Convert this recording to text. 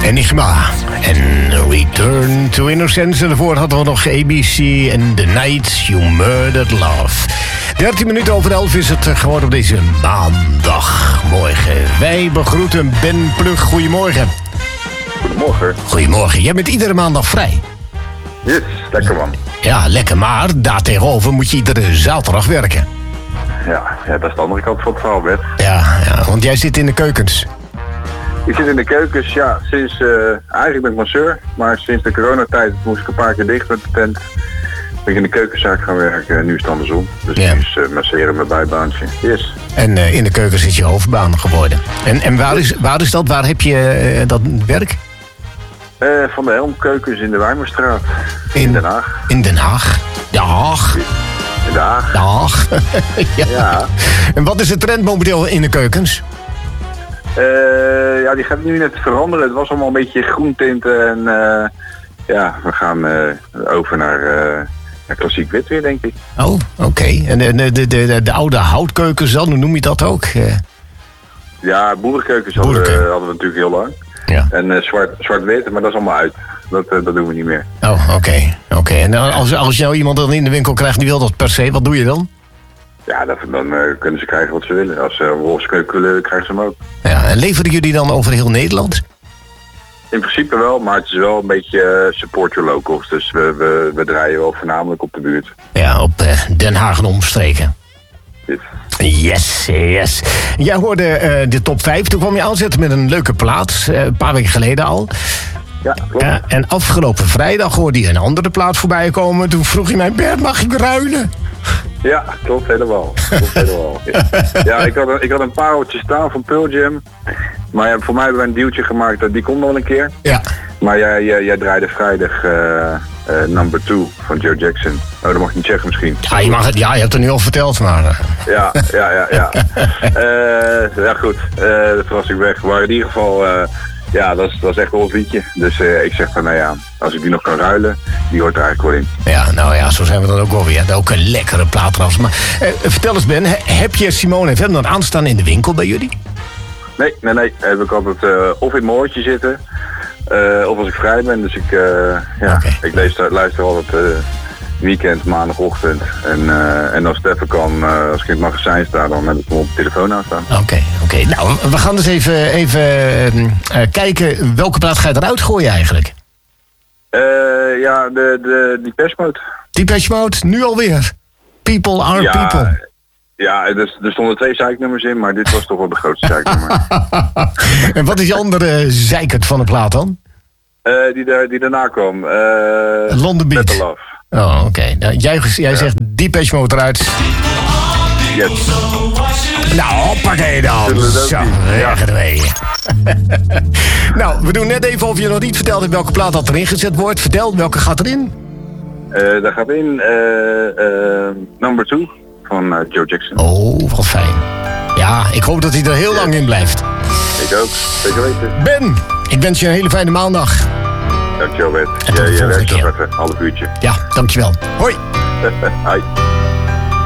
Enigma en Return to Innocence. En daarvoor hadden we nog ABC en The Night You Murdered Love. 13 minuten over 11 is het geworden op deze maandagmorgen. Wij begroeten Ben Plug. Goedemorgen. Goedemorgen. Goedemorgen. Jij bent iedere maandag vrij. Yes, lekker man. Ja, lekker, maar daartegenover moet je iedere zaterdag werken. Ja, dat is de andere kant van het verhaal, Bert. Ja, want jij zit in de keukens. Ik zit in de keukens, ja, sinds, eigenlijk ben ik masseur, maar sinds de coronatijd moest ik een paar keer dicht met de tent. Ben ik in de keukenzaak gaan werken en nu is het andersom. Dus Ja. nu is masseren mijn bijbaantje. Yes. En in de keuken zit je hoofdbaan geworden. En waar is dat? Waar heb je dat werk? Van de Helmkeukens in de Wijmerstraat. In Den Haag. In Den Haag? Dag. In Den Haag. Dag. Ja. En wat is de trend momenteel in de keukens? Ja, die gaat nu net veranderen. Het was allemaal een beetje groentinten en ja, we gaan over naar klassiek wit weer, denk ik. Oh, oké. En de oude houtkeukens dan, hoe noem je dat ook? Ja, boerenkeukens hadden we natuurlijk heel lang. Ja. En zwart-wit, maar dat is allemaal uit. Dat doen we niet meer. Oh, oké. En als je nou iemand dan in de winkel krijgt die wil dat per se, wat doe je dan? Ja, dan kunnen ze krijgen wat ze willen. Als ze een wolfskeuken willen, krijgen ze hem ook. Ja, en leveren jullie dan over heel Nederland? In principe wel, maar het is wel een beetje support your locals. Dus we draaien wel voornamelijk op de buurt. Ja, op Den Haag en omstreken. Yes. Jij hoorde de top 5. Toen kwam je aanzetten met een leuke plaat. Een paar weken geleden al. Ja, klopt. En afgelopen vrijdag hoorde je een andere plaat voorbij komen. Toen vroeg je mij, Bert, mag ik ruilen? Ja, klopt helemaal. Ja, ik had een pareltje staan van Pearl Jam. Maar ja, voor mij hebben we een dealtje gemaakt dat die komt nog een keer. Ja. Maar jij draaide vrijdag number 2 van Joe Jackson. Oh, dat mag ik niet zeggen misschien. Ja, je hebt het nu al verteld, maar... Ja. Ja goed, dat was ik weg. Maar in ieder geval, ja, dat is echt wel een liedje. Dus ik zeg van, nou ja, als ik die nog kan ruilen, die hoort er eigenlijk wel in. Ja, nou ja, zo zijn we dan ook wel weer. Ook een lekkere plaat trouwens. Maar vertel eens Ben, heb je Simone en Vernon aanstaan in de winkel bij jullie? Nee. Heb ik altijd of in mijn oortje zitten, of als ik vrij ben. Dus ik luister altijd weekend, maandagochtend. En als het even kan, als ik in het magazijn sta, dan heb ik hem op de telefoon aanstaan. Oké. Nou, we gaan dus even kijken welke plaat ga je eruit gooien eigenlijk? Ja, die Persmode. Depeche Mode, nu alweer. People are people. Ja, er stonden 2 zeiknummers in, maar dit was toch wel de grootste zeiknummer. En wat is je andere zeikert van de plaat dan? Die daarna kwam. London Beat. Better Love. Oh, oké. Nou, jij zegt Depeche Mode eruit. Yes. Nou, hoppakee dan. Zo, weggewezen. Nou, we doen net even of je nog niet verteld hebt welke plaat dat erin gezet wordt. Vertel, welke gaat erin? Daar gaat in number 2 van Joe Jackson. Oh, wat fijn. Ja, ik hoop dat hij er heel lang in blijft. Ik ook, zeker weten. Ben, ik wens je een hele fijne maandag. Dankjewel, Bert. En tot de volgende keer. Even, half uurtje. Ja, dankjewel. Hoi. Hoi.